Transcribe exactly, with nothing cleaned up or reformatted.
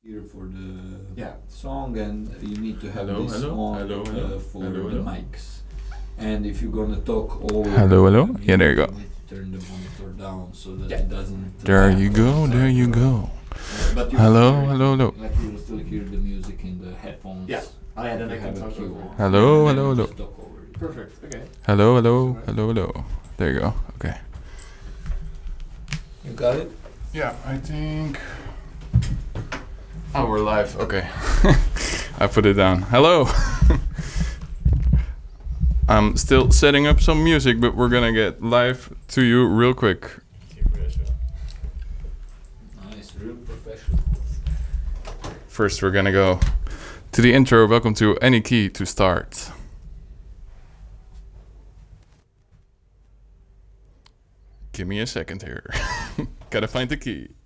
here for the Yeah. song, and you need to have Hello, this hello, on hello, hello, uh, for hello, the hello. mics. And if you're gonna talk all Hello, hello. the Yeah, there you music, go. need to turn the monitor down so that Yeah. it doesn't. There lag you on go, the there you background. go. Uh, but you Hello, hear it, hello, hello. Like you'll still hear the music in the headphones. Yeah. Oh yeah, then if I you can have a talk cue over. on. Hello, And then hello, you hello. just talk over it. Perfect. Okay. Hello, hello, hello, hello. There you go. Okay. You got it? Yeah, I think. Oh, we're live. Okay. I put it down. Hello. I'm still setting up some music, but we're gonna get live to you real quick. Nice, real professional. First, we're gonna go to the intro. Welcome to Any Key to Start. Give me a second here. Gotta find the key.